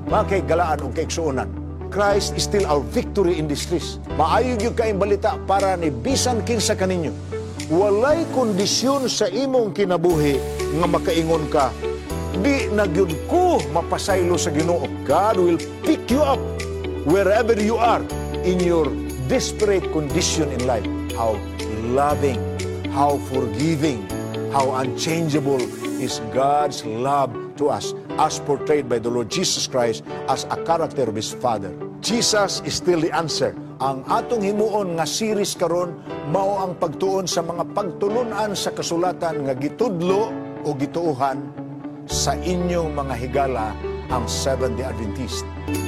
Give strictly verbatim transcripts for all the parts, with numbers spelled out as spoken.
Mga kay galaan o kaigsuunan, Christ is still our victory in this race. Maayog yung kaing balita para ni bisan kinsa kaninyo. Walay kondisyon sa imong kinabuhi nga makaingon ka, di nagyud ko mapasaylo sa Ginoo. God will pick you up wherever you are in your desperate condition in life. How loving, how forgiving, how unchangeable is God's love to us, as portrayed by the Lord Jesus Christ as a character of His Father. Jesus is still the answer. Ang atong himuon nga series karon mao ang pagtuon sa mga pagtulunan sa kasulatan nga gitudlo o gituuhan sa inyong mga higala ang Seventh-day Adventist.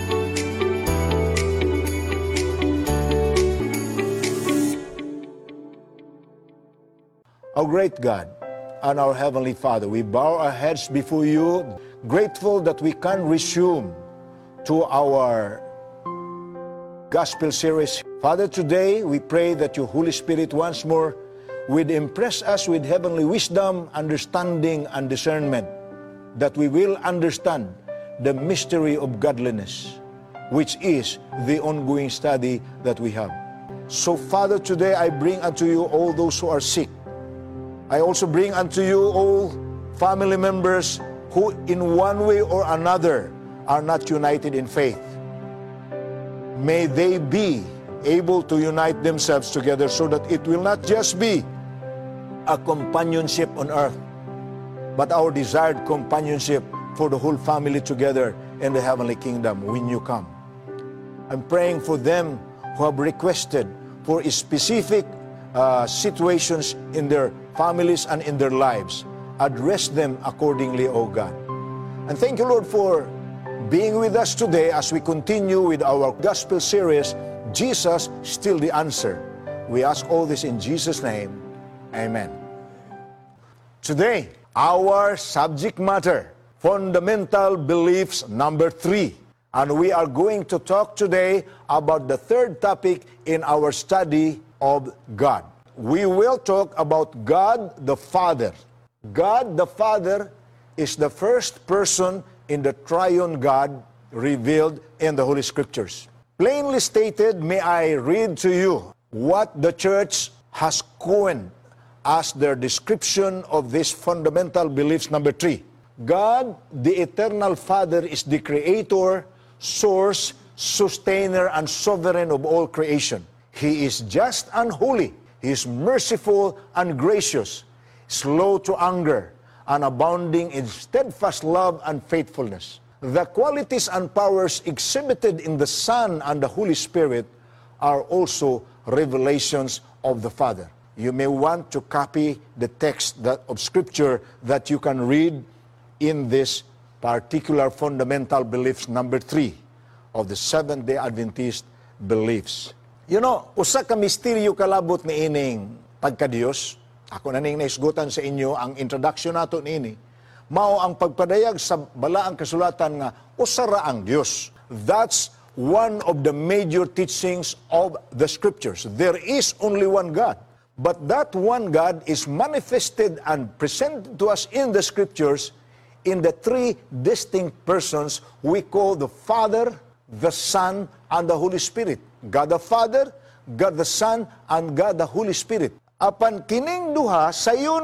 Our great God and our Heavenly Father, we bow our heads before you, grateful that we can resume to our Gospel series. Father, today we pray that your Holy Spirit once more would impress us with heavenly wisdom, understanding, and discernment, that we will understand the mystery of godliness, which is the ongoing study that we have. So, Father, today I bring unto you all those who are sick. I also bring unto you all family members who in one way or another are not united in faith. May they be able to unite themselves together so that it will not just be a companionship on earth, but our desired companionship for the whole family together in the heavenly kingdom when you come. I'm praying for them who have requested for specific uh, situations in their families and in their lives. Address them accordingly, O God. And thank you, Lord, for being with us today as we continue with our gospel series, Jesus, Still the Answer. We ask all this in Jesus' name. Amen. Today, our subject matter, fundamental beliefs number three. And we are going to talk today about the third topic in our study of God. We will talk about God the Father. God the Father is the first person in the triune God revealed in the Holy Scriptures. Plainly stated, may I read to you what the church has coined as their description of this fundamental beliefs number three. God, the eternal Father, is the creator, source, sustainer, and sovereign of all creation. He is just and holy. He is merciful and gracious, slow to anger, and abounding in steadfast love and faithfulness. The qualities and powers exhibited in the Son and the Holy Spirit are also revelations of the Father. You may want to copy the text that, of Scripture that you can read in this particular fundamental beliefs number three of the Seventh-day Adventist beliefs. You know, usa ka misteryo kalabot ni ining pagka-Dios. Ako na ning naisgutan sa inyo ang introduction nato niini. Mao ang pagpadayag sa balaang kasulatan nga usara ang Dios. That's one of the major teachings of the Scriptures. There is only one God. But that one God is manifested and presented to us in the Scriptures in the three distinct persons we call the Father, the Son, and the Holy Spirit. God the Father, God the Son, and God the Holy Spirit. Apan kining duha sayon